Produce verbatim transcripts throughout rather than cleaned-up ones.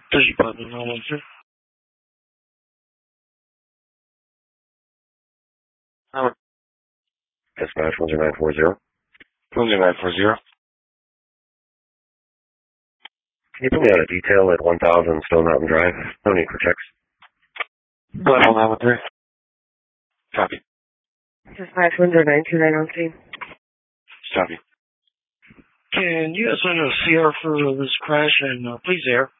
Police Department nine one three. Howard. Dispatch one zero nine four zero. one zero nine four zero. Can you put me on a detail at one thousand Stone Mountain Drive? No need for checks. Level nine one three. Copy. Dispatch one zero nine two nine one three. Copy. Can you assign a C R for this crash and uh, please air?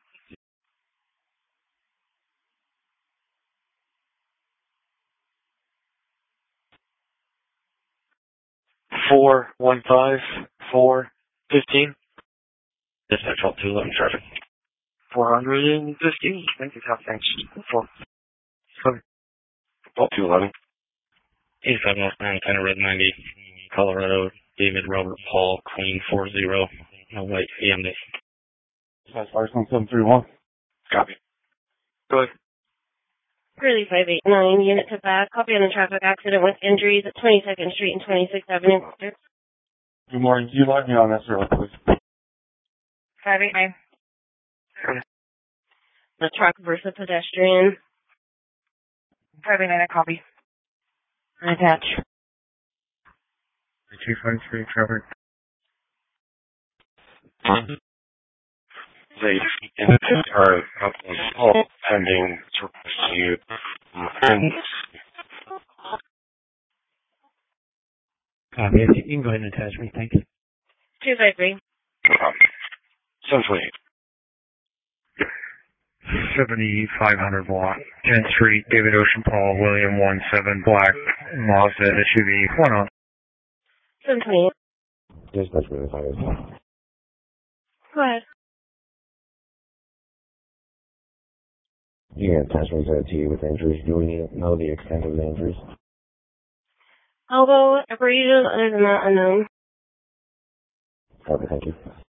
Four one five four fifteen. Dispatch all two eleven traffic. Four hundred and fifteen. Thank you, top thanks. Four. Sorry. All two eleven. eighty-five North Montana, Red ninety, Colorado, David Robert Paul, Queen four zero, no white, A M D. Dispatch license seven three one. Copy. Go ahead. Curly five eight nine, unit to back. Copy on the traffic accident with injuries at twenty-second Street and twenty-sixth Avenue. Good morning. Can you log me on that, sir, please? five eight nine. The truck versus pedestrian. five eight nine, I copy. Attach. two five three traffic. They are all pending to you. And Copy. You can go ahead and attach me. Thank you. two five three. um, seven twenty-eight. seventy-five hundred block. tenth Street, David Ocean Paul, William one seven, black, Mazda S U V, one on. seven twenty-eight. Dispatch really fire. Go ahead. You can attach me to a T with injuries. Do we need to know the extent of the injuries? Elbow, abrasion, other than that, unknown. Okay, thank you.